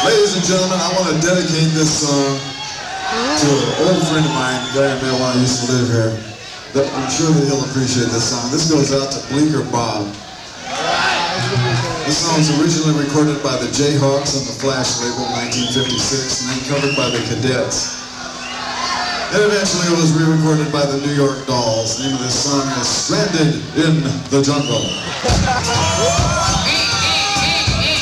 Ladies and gentlemen, I want to dedicate this song to an old friend of mine, a guy in Marijuana used to live here. I'm sure that he'll appreciate this song. This goes out to Bleecker Bob. This song was originally recorded by the Jayhawks on the Flash label in 1956 and then covered by the Cadets. Then eventually it was re-recorded by the New York Dolls. The name of this song is Stranded in the Jungle.